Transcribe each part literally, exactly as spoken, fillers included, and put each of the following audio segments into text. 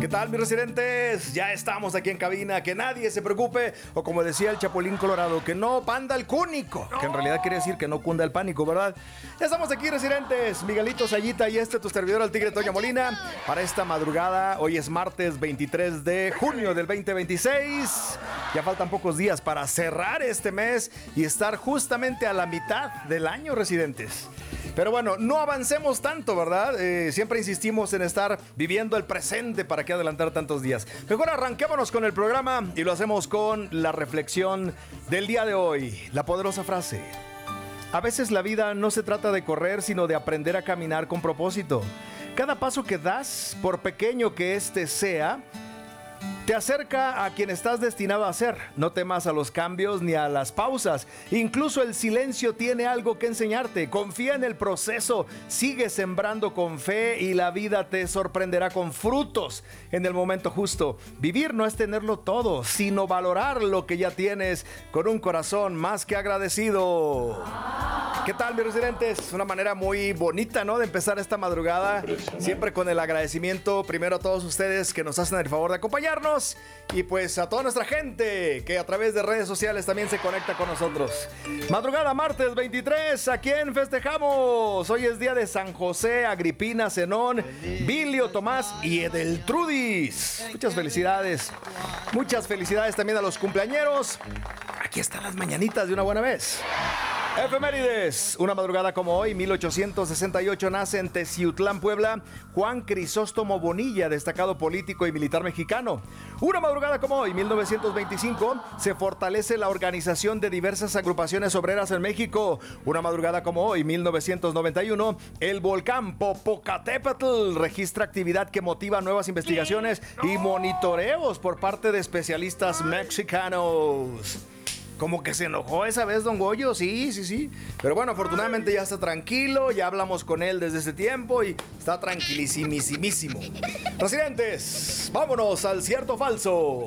¿Qué tal, mis residentes? Ya estamos aquí en cabina, que nadie se preocupe, o como decía el Chapulín Colorado, que no panda el cúnico, que en realidad quiere decir que no cunda el pánico, ¿verdad? Ya estamos aquí, residentes, Miguelito Sayita y este tu servidor, el Tigre Toño Molina, para esta madrugada. Hoy es martes veintitrés de junio del veinte veintiséis. Ya faltan pocos días para cerrar este mes y estar justamente a la mitad del año, residentes. Pero bueno, no avancemos tanto, ¿verdad? Eh, siempre insistimos en estar viviendo el presente, para qué adelantar tantos días. Mejor arranquémonos con el programa y lo hacemos con la reflexión del día de hoy. La poderosa frase: a veces la vida no se trata de correr, sino de aprender a caminar con propósito. Cada paso que das, por pequeño que éste sea, te acerca a quien estás destinado a ser. No temas a los cambios ni a las pausas. Incluso el silencio tiene algo que enseñarte. Confía en el proceso. Sigue sembrando con fe y la vida te sorprenderá con frutos en el momento justo. Vivir no es tenerlo todo, sino valorar lo que ya tienes con un corazón más que agradecido. ¿Qué tal, mis residentes? Una manera muy bonita, ¿no?, de empezar esta madrugada. Siempre con el agradecimiento primero a todos ustedes que nos hacen el favor de acompañarnos, y pues a toda nuestra gente que a través de redes sociales también se conecta con nosotros. Madrugada martes veintitrés, ¿a quién festejamos? Hoy es día de San José, Agripina, Zenón, Bilio, Tomás y Edeltrudis. Muchas felicidades. Muchas felicidades también a los cumpleañeros. Aquí están las mañanitas de una buena vez. Efemérides. Una madrugada como hoy, mil ochocientos sesenta y ocho, nace en Teciutlán, Puebla, Juan Crisóstomo Bonilla, destacado político y militar mexicano. Una madrugada como hoy, mil novecientos veinticinco, se fortalece la organización de diversas agrupaciones obreras en México. Una madrugada como hoy, mil novecientos noventa y uno, el volcán Popocatépetl registra actividad que motiva nuevas investigaciones y monitoreos por parte de especialistas mexicanos. Como que se enojó esa vez Don Goyo, sí, sí, sí. Pero bueno, afortunadamente ya está tranquilo, ya hablamos con él desde ese tiempo y está tranquilísimísimo. Residentes, vámonos al cierto o falso.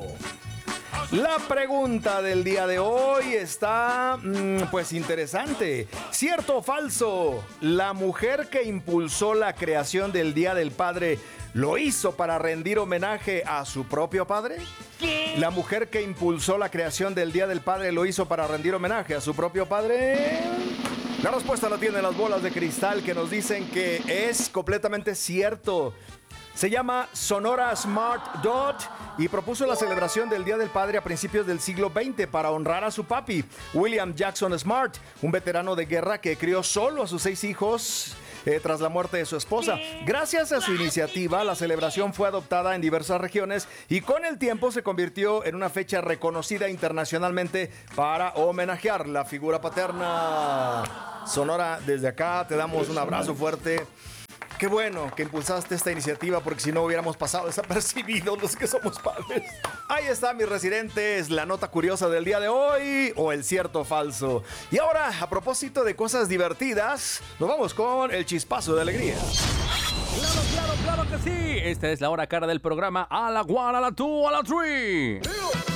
La pregunta del día de hoy está, mmm, pues interesante. ¿Cierto o falso? ¿La mujer que impulsó la creación del Día del Padre lo hizo para rendir homenaje a su propio padre? ¿Qué? ¿La mujer que impulsó la creación del Día del Padre lo hizo para rendir homenaje a su propio padre? La respuesta la tienen las bolas de cristal, que nos dicen que es completamente cierto. Se llama Sonora Smart Dot y propuso la celebración del Día del Padre a principios del siglo veinte para honrar a su papi, William Jackson Smart, un veterano de guerra que crió solo a sus seis hijos eh, tras la muerte de su esposa. Gracias a su iniciativa, la celebración fue adoptada en diversas regiones y con el tiempo se convirtió en una fecha reconocida internacionalmente para homenajear la figura paterna. Sonora, desde acá te damos un abrazo fuerte. Qué bueno que impulsaste esta iniciativa, porque si no hubiéramos pasado desapercibidos los que somos padres. Ahí está, mis residentes, la nota curiosa del día de hoy, o el cierto o falso. Y ahora, a propósito de cosas divertidas, nos vamos con el chispazo de alegría. Claro, claro, claro que sí. Esta es la hora cara del programa. A la one, a la two, a la three.